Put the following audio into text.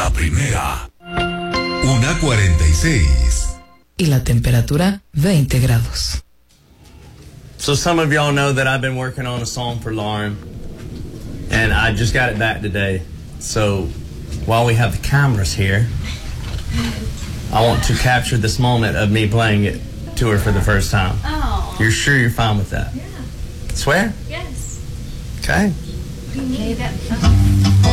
La primera. 1:46. Y la temperatura 20 grados. So some of y'all know that I've been working on a song for Lauren, and I just got it back today. So while we have the cameras here, I want to capture this moment of me playing it to her for the first time. Oh. You're sure you're fine with that? Yeah. Swear? Yes. Okay. What do you need?